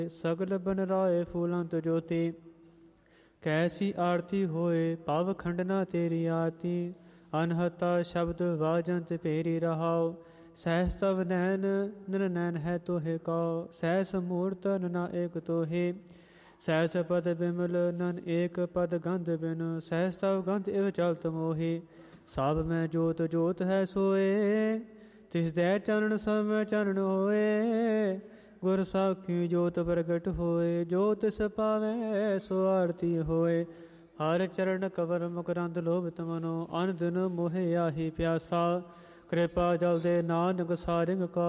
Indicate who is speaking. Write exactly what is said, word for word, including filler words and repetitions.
Speaker 1: ਸਗਲ ਬਨ ਰਾਏ ਫੂਲੰਤ ਜੋਤੀ। ਕੈਸੀ ਆਰਤੀ ਹੋਏ ਪਵ ਖੰਡਨਾ ਤੇਰੀ ਆਤੀ। ਅਨਹਤਾ ਸ਼ਬਦ ਵਾਜੰਤ ਭੇਰੀ ਰਹਾਉ। ਸਹਿਸ ਤਵ ਨੈਨ ਨਨ ਨੈਨ ਹੈ ਤੋਹੇ ਕਉ। ਸਹਿਸ ਮੂਰਤ ਨਨਾ ਏਕ ਤੋਹੇ। ਸਹਿਸ ਪਦ ਬਿਮਲ ਨਨ ਏਕ ਪਦ ਗੰਧ ਬਿਨ। ਸਹਿਸ ਤਵ ਗੰਧ ਇਵ ਚਲਤ ਮੋਹੀ। ਸਭ ਮੈਂ ਜੋਤ ਜੋਤ ਹੈ ਸੋਏ। ਤਿਸ ਦੈ ਚਾਨਣ ਸਭ ਮੈਂ ਚਾਨਣ ਹੋਏ। ਗੁਰ ਸਾਖੀ ਜੋਤ ਪ੍ਰਗਟ ਹੋਏ। ਜੋ ਤਿਸ ਪਾਵੈ ਸੋ ਆਰਤੀ ਹੋਏ। ਹਰ ਚਰਨ ਕਵਰ ਮਕਰੰਦ ਲੋਭਿਤ ਮਨੋ। ਅਨ ਦਿਨ ਮੋਹਿ ਆਹੀ ਪਿਆਸਾ। ਕਿਰਪਾ ਜਲ ਦੇ ਨਾਨਕ ਸਾਰਿੰਗ ਕਾ।